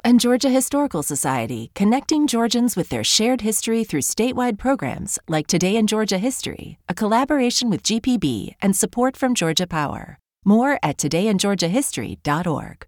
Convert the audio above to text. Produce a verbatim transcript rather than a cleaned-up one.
And Georgia Historical Society, connecting Georgians with their shared history through statewide programs like Today in Georgia History, a collaboration with G P B and support from Georgia Power. More at today in georgia history dot org.